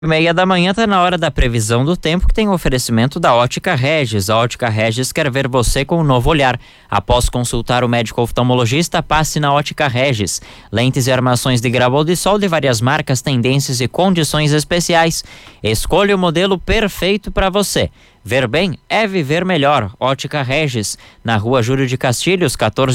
Meia da manhã tá na hora da previsão do tempo, que tem um oferecimento da Ótica Regis. A Ótica Regis quer ver você com um novo olhar. Após consultar o médico oftalmologista, passe na Ótica Regis. Lentes e armações de grau ou de sol de várias marcas, tendências e condições especiais. Escolha o modelo perfeito para você. Ver bem é viver melhor. Ótica Regis, na Rua Júlio de Castilhos,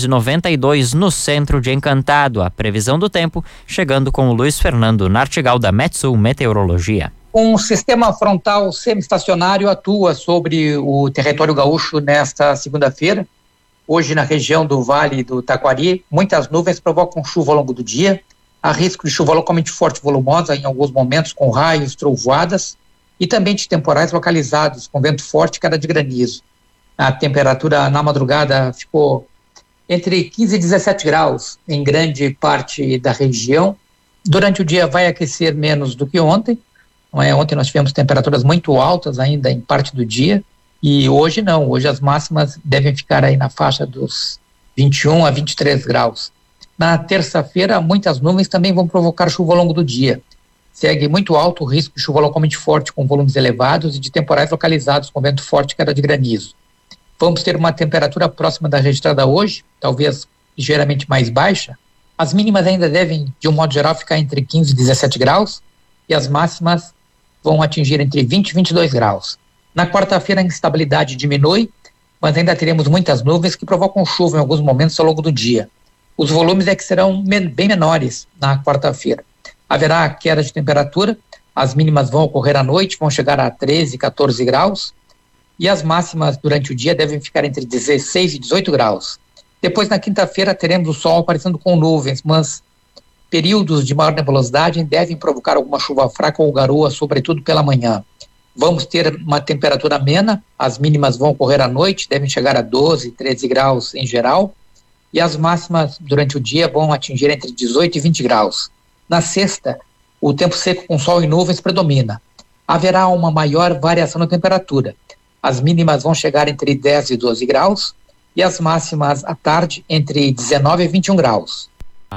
1492, no centro de Encantado. A previsão do tempo, chegando com o Luiz Fernando Nartigal, da Metsul Meteorologia. Um sistema frontal semi-estacionário atua sobre o território gaúcho nesta segunda-feira. Hoje, na região do Vale do Taquari, muitas nuvens provocam chuva ao longo do dia. Há risco de chuva localmente forte e volumosa, em alguns momentos com raios, trovoadas, e também de temporais localizados, com vento forte e queda de granizo. A temperatura na madrugada ficou entre 15 e 17 graus em grande parte da região. Durante o dia vai aquecer menos do que ontem. Ontem nós tivemos temperaturas muito altas ainda em parte do dia, e hoje não. Hoje as máximas devem ficar aí na faixa dos 21 a 23 graus. Na terça-feira, muitas nuvens também vão provocar chuva ao longo do dia. Segue muito alto o risco de chuva localmente forte com volumes elevados e de temporais localizados com vento forte e queda de granizo. Vamos ter uma temperatura próxima da registrada hoje, talvez ligeiramente mais baixa. As mínimas ainda devem, de um modo geral, ficar entre 15 e 17 graus e as máximas vão atingir entre 20 e 22 graus. Na quarta-feira a instabilidade diminui, mas ainda teremos muitas nuvens que provocam chuva em alguns momentos ao longo do dia. Os volumes é que serão bem menores na quarta-feira. Haverá queda de temperatura, as mínimas vão ocorrer à noite, vão chegar a 13, 14 graus, e as máximas durante o dia devem ficar entre 16 e 18 graus. Depois, na quinta-feira, teremos o sol aparecendo com nuvens, mas períodos de maior nebulosidade devem provocar alguma chuva fraca ou garoa, sobretudo pela manhã. Vamos ter uma temperatura amena, as mínimas vão ocorrer à noite, devem chegar a 12, 13 graus em geral, e as máximas durante o dia vão atingir entre 18 e 20 graus. Na sexta, o tempo seco com sol e nuvens predomina. Haverá uma maior variação na temperatura. As mínimas vão chegar entre 10 e 12 graus e as máximas à tarde entre 19 e 21 graus.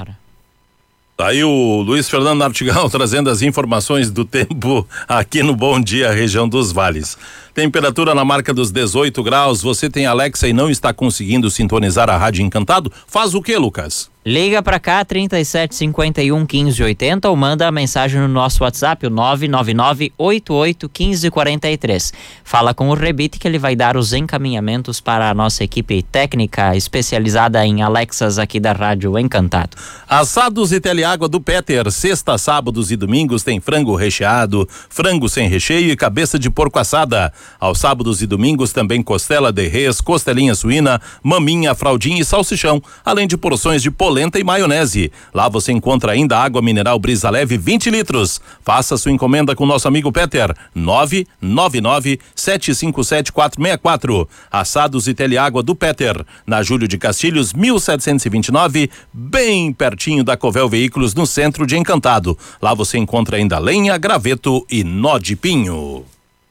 Tá aí o Luiz Fernando Nartigal trazendo as informações do tempo aqui no Bom Dia, região dos Vales. Temperatura na marca dos 18 graus. Você tem Alexa e não está conseguindo sintonizar a Rádio Encantado? Faz o que, Lucas? Liga pra cá, 3751-1580, ou manda a mensagem no nosso WhatsApp, o 999-88-1543. Fala com o Rebite que ele vai dar os encaminhamentos para a nossa equipe técnica especializada em Alexas aqui da Rádio Encantado. Assados e Teleágua do Peter, sexta, sábados e domingos tem frango recheado, frango sem recheio e cabeça de porco assada. Aos sábados e domingos também costela de res, costelinha suína, maminha, fraldinha e salsichão, além de porções de polenta e maionese. Lá você encontra ainda água mineral Brisa Leve 20 litros. Faça sua encomenda com nosso amigo Peter, 999-757-464. Assados e Teleágua do Peter, na Júlio de Castilhos, 1729, bem pertinho da Covel Veículos, no centro de Encantado. Lá você encontra ainda lenha, graveto e nó de pinho.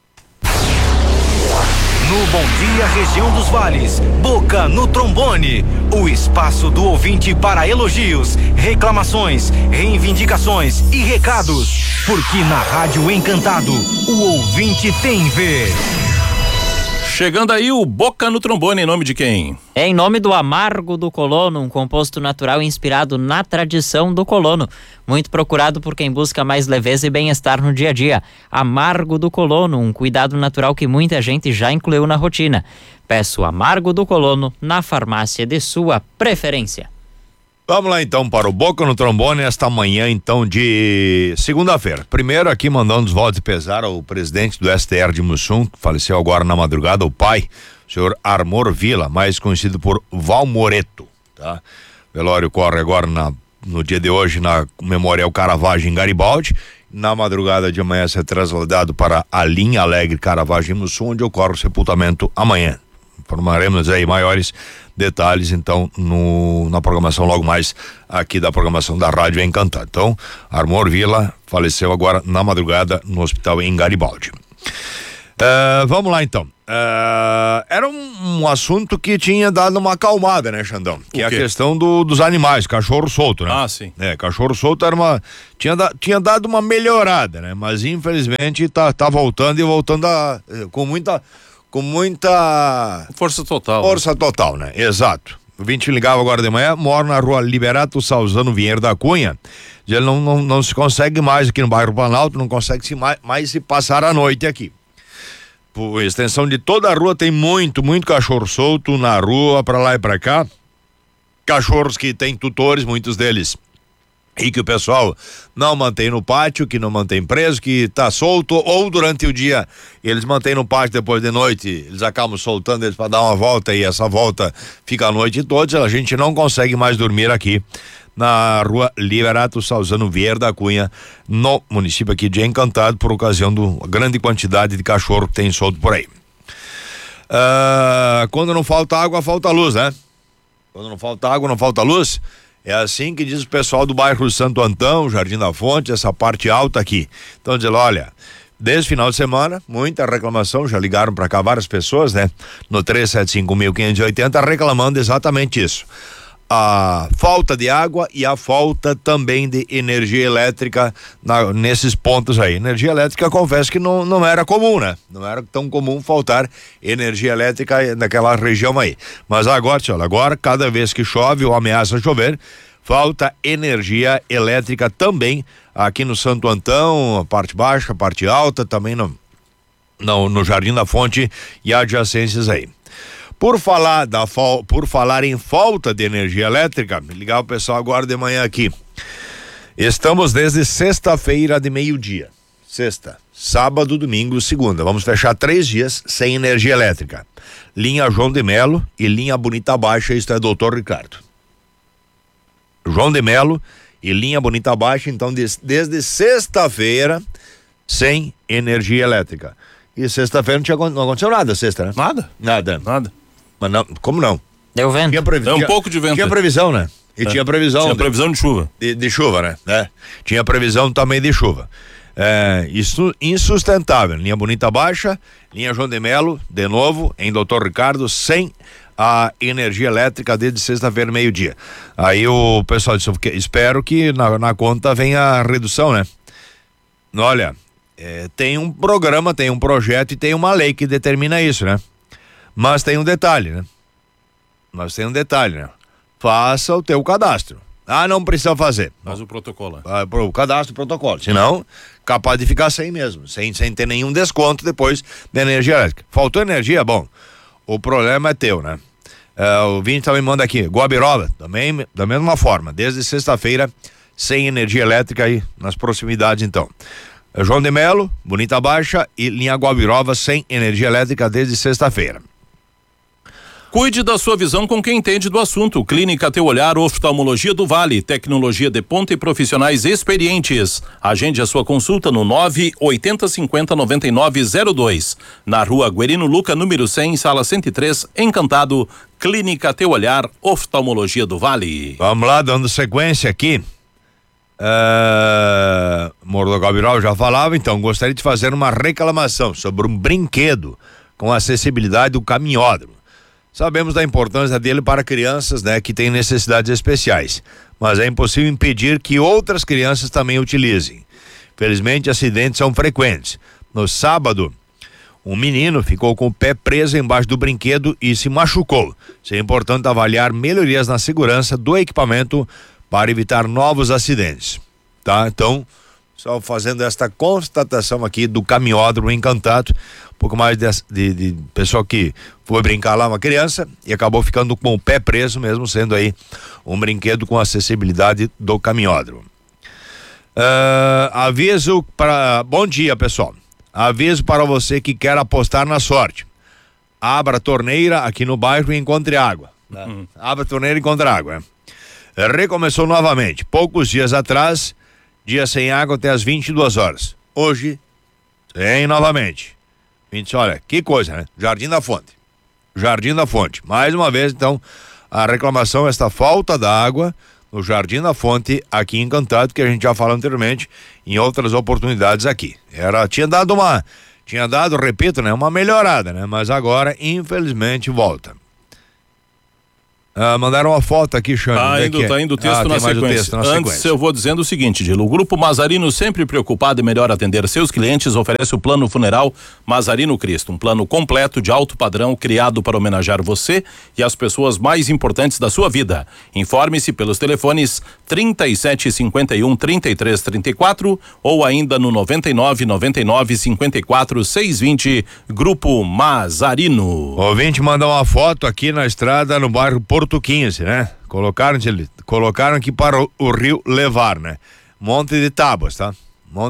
No Bom Dia Região dos Vales, Boca no Trombone, o espaço do ouvinte para elogios, reclamações, reivindicações e recados, porque na Rádio Encantado, o ouvinte tem vez. Chegando aí o Boca no Trombone, em nome de quem? É em nome do Amargo do Colono, um composto natural inspirado na tradição do colono. Muito procurado por quem busca mais leveza e bem-estar no dia a dia. Amargo do Colono, um cuidado natural que muita gente já incluiu na rotina. Peça o Amargo do Colono na farmácia de sua preferência. Vamos lá então para o Boca no Trombone esta manhã então de segunda-feira. Primeiro aqui mandando os votos de pesar ao presidente do STR de Mussum, que faleceu agora na madrugada, o pai, o senhor Armor Vila, mais conhecido por Valmoreto, tá? O velório corre agora no dia de hoje na Memorial Caravaggio em Garibaldi. Na madrugada de amanhã será trasladado para a Linha Alegre Caravaggio em Mussum, onde ocorre o sepultamento amanhã. Informaremos aí maiores detalhes então na programação logo mais aqui da programação da Rádio Encantado. Então, Armor Vila faleceu agora na madrugada no hospital em Garibaldi. Vamos lá então. Era um assunto que tinha dado uma acalmada, né, Xandão? Que é a questão dos animais, cachorro solto, né? Ah, sim. Cachorro solto tinha dado uma melhorada, né? Mas infelizmente tá voltando e voltando com muita Força total. força total, né? Exato. O Vinte ligava agora de manhã, mora na rua Liberato Salzano Vieira da Cunha. Ele não se consegue mais aqui no bairro Planalto, não consegue mais se passar a noite aqui. Por extensão de toda a rua tem muito cachorro solto na rua, pra lá e pra cá. Cachorros que tem tutores, muitos deles, e que o pessoal não mantém no pátio, que não mantém preso, que tá solto, ou durante o dia eles mantêm no pátio, depois de noite eles acabam soltando eles para dar uma volta, e essa volta fica a noite toda. A gente não consegue mais dormir aqui na rua Liberato Salzano Vieira da Cunha, no município aqui de Encantado, por ocasião da grande quantidade de cachorro que tem solto por aí. Quando não falta água, falta luz, né? Quando não falta água, não falta luz. É assim que diz o pessoal do bairro Santo Antão, Jardim da Fonte, essa parte alta aqui. Então, dizendo, olha, desde final de semana, muita reclamação, já ligaram para cá várias pessoas, né? No 375.580, reclamando exatamente isso. A falta de água e a falta também de energia elétrica nesses pontos aí. Energia elétrica, confesso que não era comum, né? Não era tão comum faltar energia elétrica naquela região aí. Mas agora, cada vez que chove ou ameaça chover, falta energia elétrica também aqui no Santo Antão, a parte baixa, a parte alta, também no Jardim da Fonte e adjacências aí. Por falar em falta de energia elétrica, ligar o pessoal agora de manhã aqui. Estamos desde sexta-feira de meio-dia. Sexta, sábado, domingo, segunda. Vamos fechar 3 dias sem energia elétrica. Linha João de Melo e linha Bonita Baixa, isto é doutor Ricardo. João de Melo e linha Bonita Baixa, então desde sexta-feira sem energia elétrica. E sexta-feira não aconteceu nada, sexta, né? Nada. Mas não, como não? Deu vento. Um pouco de vento. Tinha previsão, né? E tinha previsão. Tinha previsão de chuva. De chuva, né? Tinha previsão também de chuva. Isso insustentável. Linha Bonita Baixa, linha João de Melo, de novo, em doutor Ricardo, sem a energia elétrica desde sexta-feira, meio-dia. Aí o pessoal disse, espero que na conta venha a redução, né? Olha, tem um programa, tem um projeto e tem uma lei que determina isso, né? Mas tem um detalhe, né? Faça o teu cadastro. Não precisa fazer. Faz o protocolo. O cadastro, o protocolo. Senão, capaz de ficar sem mesmo, sem ter nenhum desconto depois da energia elétrica. Faltou energia? Bom, o problema é teu, né? O Vini também manda aqui, Guabiroba, também da mesma forma, desde sexta-feira, sem energia elétrica aí nas proximidades, então. João de Melo, Bonita Baixa e linha Guabiroba sem energia elétrica desde sexta-feira. Cuide da sua visão com quem entende do assunto. Clínica Teu Olhar, Oftalmologia do Vale, tecnologia de ponta e profissionais experientes. Agende a sua consulta no 980509902. Na rua Guerino Luca, número 100, sala 103, Encantado. Clínica Teu Olhar, Oftalmologia do Vale. Vamos lá, dando sequência aqui. Morro do Gabiral já falava, então gostaria de fazer uma reclamação sobre um brinquedo com acessibilidade do caminhódromo. Sabemos da importância dele para crianças, né, que têm necessidades especiais, mas é impossível impedir que outras crianças também utilizem. Felizmente, acidentes são frequentes. No sábado, um menino ficou com o pé preso embaixo do brinquedo e se machucou. É importante avaliar melhorias na segurança do equipamento para evitar novos acidentes, tá? Então, só fazendo esta constatação aqui do caminhódromo Encantado, um pouco mais de pessoal que foi brincar lá, uma criança, e acabou ficando com o pé preso, mesmo sendo aí um brinquedo com acessibilidade do caminhódromo. Bom dia, pessoal. Aviso para você que quer apostar na sorte. Abra a torneira aqui no bairro e encontre água. Abra a torneira e encontre água, né? Recomeçou novamente. Poucos dias atrás, dia sem água até as 22 horas. Hoje, tem novamente. Olha, que coisa, né? Jardim da Fonte. Mais uma vez, então, a reclamação, esta falta da água no Jardim da Fonte, aqui em Encantado, que a gente já falou anteriormente, em outras oportunidades aqui. Tinha dado Tinha dado, repito, né, uma melhorada, né? Mas agora, infelizmente, volta. Mandaram uma foto aqui, Xande. Tá indo o texto na sequência. Antes eu vou dizendo o seguinte, Dilo, o Grupo Mazarino, sempre preocupado em melhor atender seus clientes, oferece o plano funeral Mazarino Cristo, um plano completo de alto padrão criado para homenagear você e as pessoas mais importantes da sua vida. Informe-se pelos telefones 3751-3334 ou ainda no 99-99-54-620, Grupo Mazarino. O ouvinte mandou uma foto aqui na estrada no bairro Porto 15, né? Colocaram aqui para o rio levar, né? Monte de tábuas, tá? Uma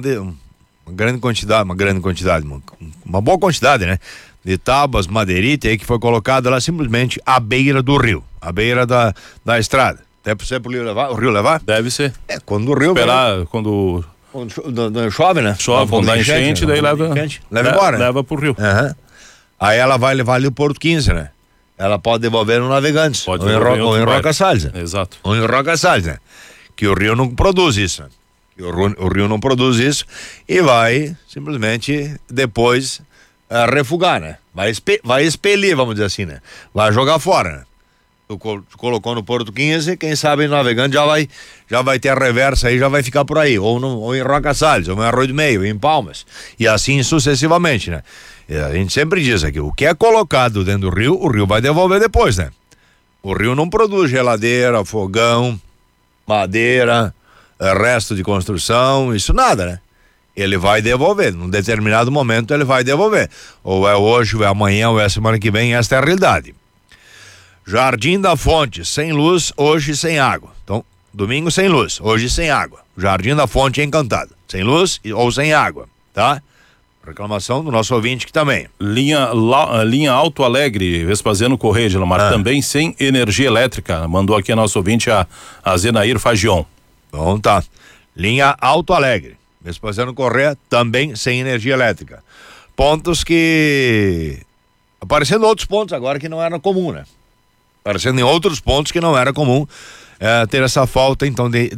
boa quantidade, né? De tábuas, madeirite aí que foi colocada lá simplesmente à beira do rio, à beira da estrada. Até pra ser pro rio levar? Deve ser. Quando o rio esperar, quando chove, né? Chove, quando dá enchente, daí leva embora. Leva pro rio. Uhum. Aí ela vai levar ali o Porto 15, né? Ela pode devolver no Navegantes. Pode ou em Roca Salles. Exato. Ou em Roca Salles, né? Que o rio não produz isso. Né? O rio não produz isso e vai simplesmente depois refugar, né? Vai expelir, vamos dizer assim, né? Vai jogar fora, né? Tu colocou no Porto 15, quem sabe em Navegante já vai ter a reversa aí, já vai ficar por aí. Ou em Roca Salles, ou em Arroio do Meio, em Palmas. E assim sucessivamente, né? A gente sempre diz aqui, o que é colocado dentro do rio, o rio vai devolver depois, né? O rio não produz geladeira, fogão, madeira, resto de construção, isso nada, né? Ele vai devolver, num determinado momento ele vai devolver. Ou é hoje, ou é amanhã, ou é semana que vem, esta é a realidade. Jardim da Fonte, sem luz, hoje sem água. Então, domingo sem luz, hoje sem água. Jardim da Fonte Encantado, sem luz ou sem água, tá? Reclamação do nosso ouvinte aqui também. Linha Alto Alegre, Vespasiano Correia de Lamar, também sem energia elétrica. Mandou aqui a nosso ouvinte, a Zenair Fagion. Bom, tá. Linha Alto Alegre, Vespasiano Correia, também sem energia elétrica. Pontos que... Aparecendo outros pontos agora que não era comum, né? Aparecendo em outros pontos que não era comum ter essa falta, então, de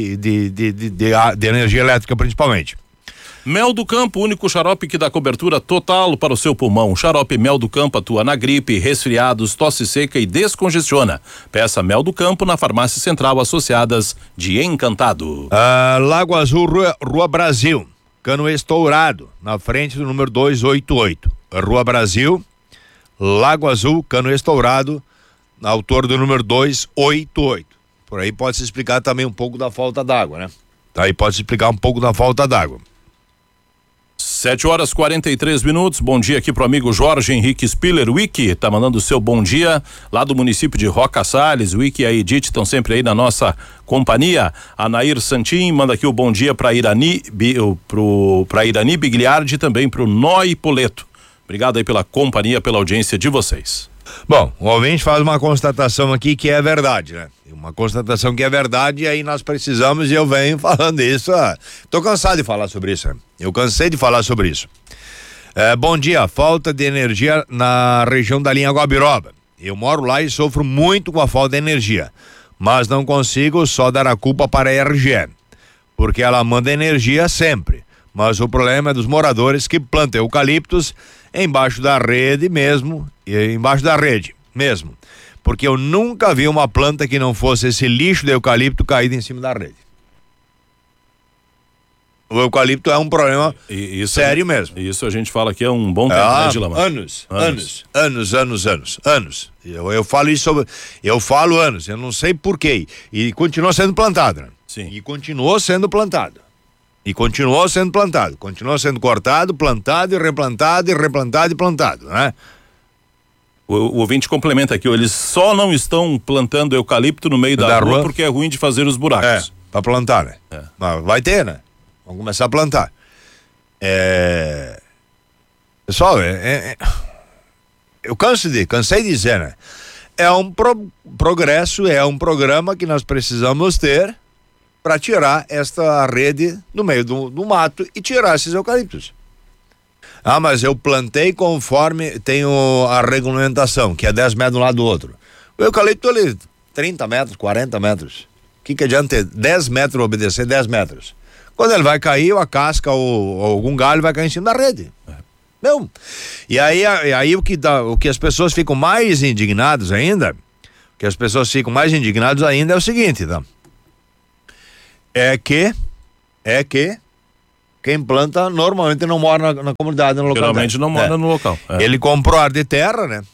energia elétrica, principalmente. Mel do Campo, único xarope que dá cobertura total para o seu pulmão. O xarope Mel do Campo atua na gripe, resfriados, tosse seca e descongestiona. Peça Mel do Campo na Farmácia Central Associadas de Encantado. Lago Azul, Rua Brasil, Cano Estourado, na frente do número 288. Rua Brasil, Lago Azul, Cano Estourado, na altura do número 288. Por aí pode se explicar também um pouco da falta d'água, né? Aí pode se explicar um pouco da falta d'água. 7h43. Bom dia aqui pro amigo Jorge Henrique Spiller. Wiki tá mandando o seu bom dia lá do município de Roca Salles. Wiki e a Edith estão sempre aí na nossa companhia. A Nair Santin manda aqui o bom dia pra Irani Bigliardi e também pro Noi Poleto. Obrigado aí pela companhia, pela audiência de vocês. Bom, o ouvinte faz uma constatação aqui que é verdade, né? Uma constatação que é verdade e aí nós precisamos, e eu venho falando isso, tô cansado de falar sobre isso, né? Eu cansei de falar sobre isso. Bom dia, falta de energia na região da linha Guabiroba. Eu moro lá e sofro muito com a falta de energia, mas não consigo só dar a culpa para a RGE, porque ela manda energia sempre, mas o problema é dos moradores que plantam eucaliptos embaixo da rede mesmo, porque eu nunca vi uma planta que não fosse esse lixo de eucalipto caído em cima da rede. O eucalipto é um problema sério mesmo. Isso a gente fala que é um bom tempo, né, Gilamar? Anos. Eu falo isso eu falo anos, eu não sei porquê. E continua sendo plantado, né? Sim. E continuou sendo plantado. Continua sendo cortado, plantado e replantado e plantado, né? O ouvinte complementa aqui, eles só não estão plantando eucalipto no meio da rua porque é ruim de fazer os buracos. Pra plantar, né? Mas vai ter, né? Vamos começar a plantar. Pessoal, eu cansei de dizer, né? É um progresso, é um programa que nós precisamos ter para tirar esta rede no meio do mato e tirar esses eucaliptos. Mas eu plantei conforme tenho a regulamentação, que é 10 metros de um lado do outro. O eucalipto ali, 30 metros, 40 metros. O que adianta ter 10 metros obedecer 10 metros? Quando ele vai cair, a casca ou algum galho vai cair em cima da rede. Não. E aí o que as pessoas ficam mais indignadas ainda, é o seguinte, tá? É que quem planta normalmente não mora na comunidade, no local. Geralmente não mora no local. Ele comprou área de terra, né?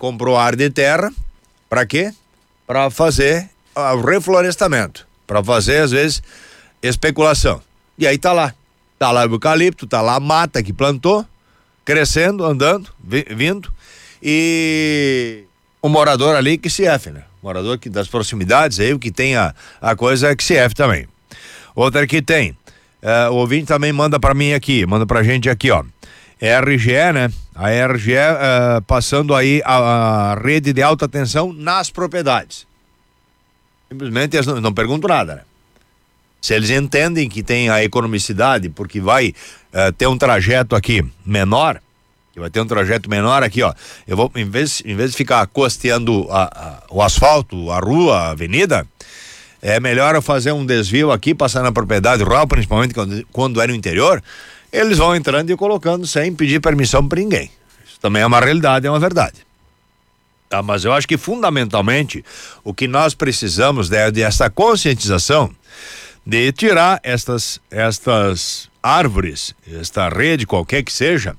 Pra quê? Pra fazer o reflorestamento. Pra fazer, às vezes, especulação. E aí tá lá o eucalipto, tá lá a mata que plantou, crescendo, andando, vindo. E o morador ali que se F, né? Morador que das proximidades aí, o que tem a coisa é que se F também. Outra que tem. O ouvinte também manda pra gente aqui, ó. RGE, né? A RGE passando aí a rede de alta tensão nas propriedades. Simplesmente eles não perguntam nada, né? Se eles entendem que tem a economicidade, porque vai ter um trajeto aqui menor, aqui, ó. Eu vou, em vez de ficar costeando o asfalto, a rua, a avenida, é melhor eu fazer um desvio aqui, passar na propriedade rural, principalmente quando é no interior. Eles vão entrando e colocando sem pedir permissão para ninguém. Isso também é uma realidade, é uma verdade. Tá, mas eu acho que fundamentalmente o que nós precisamos é dessa conscientização de tirar estas árvores, esta rede, qualquer que seja,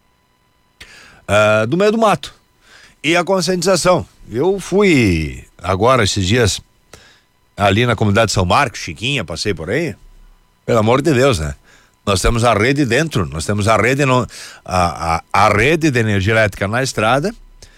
do meio do mato. E a conscientização. Eu fui agora esses dias ali na comunidade de São Marcos, Chiquinha, passei por aí. Pelo amor de Deus, né? Nós temos a rede dentro, nós temos a rede a rede de energia elétrica na estrada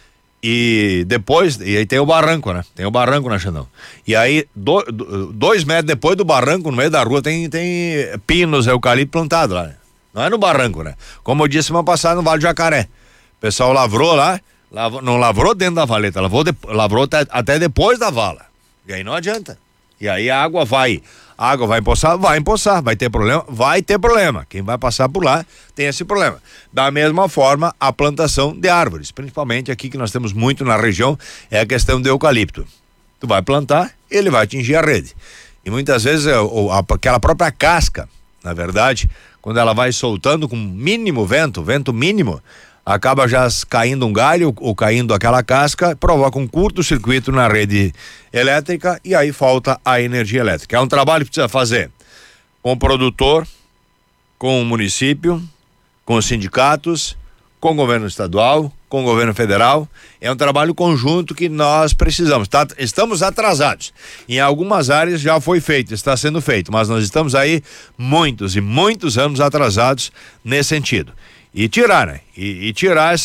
e depois, e aí tem o barranco, né? Tem o barranco na Xandão. E aí, 2 metros depois do barranco, no meio da rua, tem pinos, eucalipto plantado lá. Não é no barranco, né? Como eu disse semana passada, no Vale do Jacaré. O pessoal lavrou lá, não lavrou dentro da valeta, lavrou até depois da vala. E aí não adianta. E aí a água vai empoçar, vai ter problema. Quem vai passar por lá tem esse problema. Da mesma forma, a plantação de árvores, principalmente aqui que nós temos muito na região, é a questão do eucalipto. Tu vai plantar, ele vai atingir a rede. E muitas vezes aquela própria casca, na verdade, quando ela vai soltando com mínimo vento mínimo, acaba já caindo um galho ou caindo aquela casca, provoca um curto-circuito na rede elétrica e aí falta a energia elétrica. É um trabalho que precisa fazer com o produtor, com o município, com os sindicatos, com o governo estadual, com o governo federal. É um trabalho conjunto que nós precisamos. Estamos atrasados. Em algumas áreas já foi feito, está sendo feito, mas nós estamos aí muitos e muitos anos atrasados nesse sentido. E tirar, né? E tirar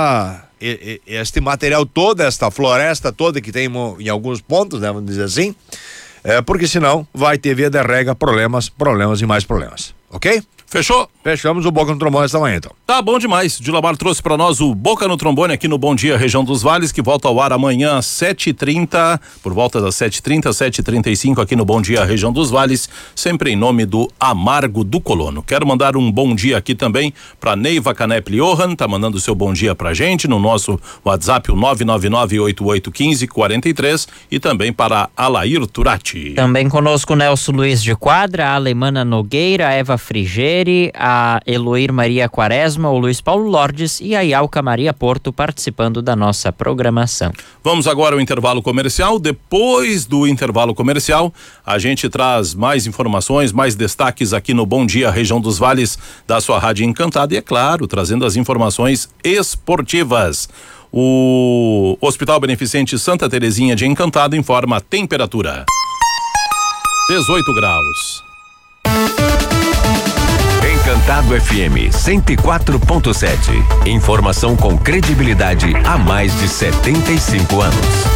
este material todo, esta floresta toda que tem em alguns pontos, né? Vamos dizer assim, porque senão vai ter via de regra problemas e mais problemas, ok? Fechou? Fechamos o Boca no Trombone esta manhã, então. Tá bom demais. Dilamar trouxe pra nós o Boca no Trombone aqui no Bom Dia Região dos Vales, que volta ao ar amanhã às 7h30, por volta das 7h30, 7h35 aqui no Bom Dia Região dos Vales, sempre em nome do Amargo do Colono. Quero mandar um bom dia aqui também pra Neiva Canepli Johan, tá mandando o seu bom dia pra gente no nosso WhatsApp, o 999881543, e também para Alair Turati. Também conosco Nelson Luiz de Quadra, a Alemana Nogueira, a Eva Frigeri, a Eloir Maria Quaresma, o Luiz Paulo Lordes e a Yalca Maria Porto participando da nossa programação. Vamos agora ao intervalo comercial. Depois do intervalo comercial, a gente traz mais informações, mais destaques aqui no Bom Dia Região dos Vales da sua Rádio Encantada e, é claro, trazendo as informações esportivas. O Hospital Beneficente Santa Terezinha de Encantada informa a temperatura: 18 graus. Encantado FM 104.7. Informação com credibilidade há mais de 75 anos.